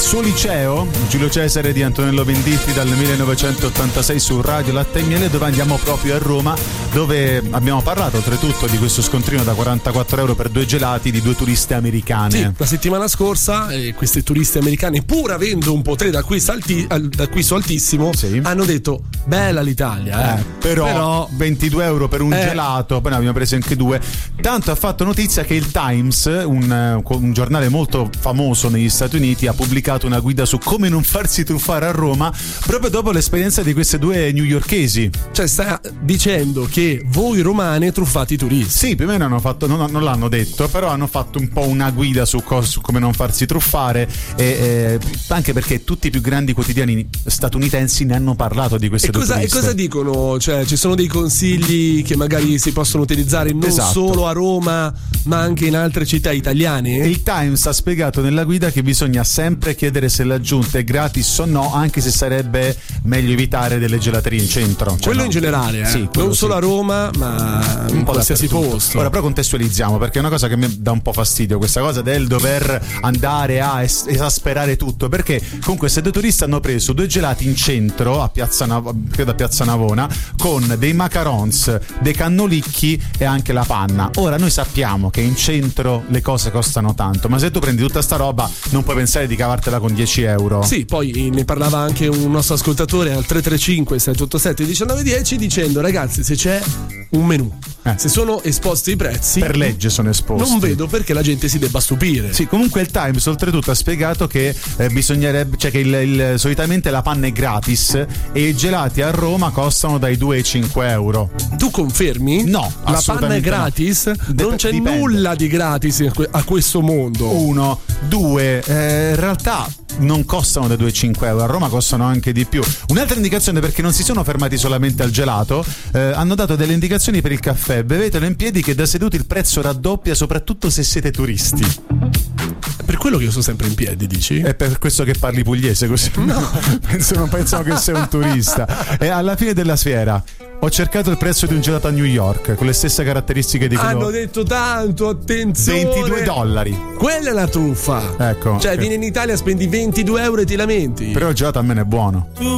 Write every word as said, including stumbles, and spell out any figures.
suo liceo, Giulio Cesare di Antonello Venditti, dal millenovecentottantasei su Radio Latte e Miele, dove andiamo proprio a Roma, dove abbiamo parlato oltretutto di questo scontrino da quarantaquattro euro per due gelati di due turiste americane. Sì, la settimana scorsa eh, queste turiste americane, pur avendo un potere d'acquisto, alti, d'acquisto altissimo, sì, hanno detto bella l'Italia, eh. Eh, però, però ventidue euro per un eh. gelato, poi ne abbiamo presi anche due. Tanto ha fatto notizia che il Times, un, un giornale molto famoso negli Stati Uniti, ha pubblicato una guida su come non farsi truffare a Roma proprio dopo l'esperienza di queste due newyorkesi. Cioè sta dicendo che voi romane truffate i turisti. Sì, più o meno hanno fatto, non, non l'hanno detto, però hanno fatto un po' una guida su, co- su come non farsi truffare, e, eh, anche perché tutti i più grandi quotidiani statunitensi ne hanno parlato di queste e due cosa, turiste. E cosa dicono? Cioè ci sono dei consigli che magari si possono utilizzare non esatto. solo a Roma ma anche in altre città italiane? Il Times ha spiegato nella guida che bisogna sempre chiedere se l'aggiunta è gratis o no, anche se sarebbe meglio evitare delle gelaterie in centro. Cioè, quello no? in generale, eh? Sì, non solo sì. a Roma ma un in po' qualsiasi dappertutto. posto. Ora però contestualizziamo, perché è una cosa che mi dà un po' fastidio, questa cosa del dover andare a es- esasperare tutto, perché comunque questi due turisti hanno preso due gelati in centro a Piazza Nav- credo a Piazza Navona, con dei macarons, dei cannolicchi e anche la panna. Ora noi sappiamo che in centro le cose costano tanto, ma se tu prendi tutta sta roba non puoi pensare di cavartela con dieci euro. Sì, poi ne parlava anche un nostro ascoltatore al tre tre cinque sei otto sette uno nove uno zero dicendo: ragazzi, se c'è un menù, eh. se sono esposti i prezzi, per legge sono esposti, non vedo perché la gente si debba stupire. Sì, comunque il Times oltretutto ha spiegato che eh, bisognerebbe, cioè che il, il, solitamente la panna è gratis e i gelati a Roma costano dai due ai cinque euro. Tu confermi? No, la panna è gratis? No. Non c'è dipende. Nulla di gratis a questo mondo. Uno, due, eh, in realtà non costano da due ai cinque euro, a Roma costano anche di più. Un'altra indicazione, perché non si sono fermati solamente al gelato, eh, hanno dato delle indicazioni per il caffè: bevetelo in piedi che da seduti il prezzo raddoppia, soprattutto se siete turisti. Per quello che io sono sempre in piedi, dici? È per questo che parli pugliese così? No, penso, non pensano che sei un turista. E alla fine della fiera ho cercato il prezzo di un gelato a New York con le stesse caratteristiche di quello. Hanno detto tanto, attenzione, ventidue dollari. Quella è la truffa. Ecco. Cioè okay. vieni in Italia, spendi ventidue euro e ti lamenti. Però il gelato almeno è buono.